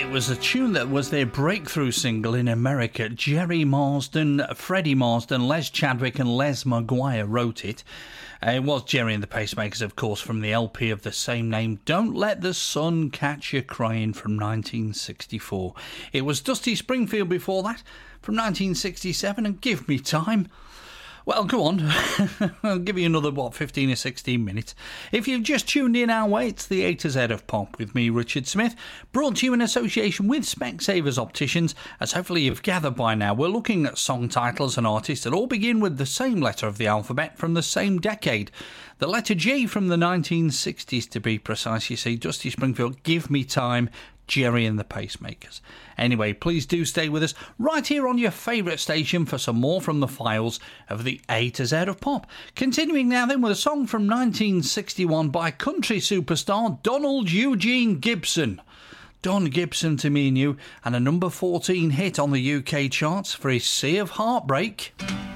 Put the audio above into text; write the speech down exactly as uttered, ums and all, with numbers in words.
It was a tune that was their breakthrough single in America. Jerry Marsden, Freddie Marsden, Les Chadwick and Les Maguire wrote it. Uh, it was Jerry and the Pacemakers, of course, from the L P of the same name, Don't Let the Sun Catch You Crying, from nineteen sixty-four. It was Dusty Springfield before that, from nineteen sixty-seven, and Give Me Time. Well, go on. I'll give you another, what, fifteen or sixteen minutes. If you've just tuned in our way, it's the A to Z of Pop with me, Richard Smith, brought to you in association with Specsavers Opticians. As hopefully you've gathered by now, we're looking at song titles and artists that all begin with the same letter of the alphabet from the same decade. The letter G from the nineteen sixties, to be precise. You see, Dusty Springfield, Give Me Time, Jerry and the Pacemakers. Anyway, please do stay with us right here on your favourite station for some more from the files of the A to Z of Pop. Continuing now then with a song from nineteen sixty-one by country superstar Donald Eugene Gibson. Don Gibson to Me and You, and a number fourteen hit on the U K charts for his Sea of Heartbreak.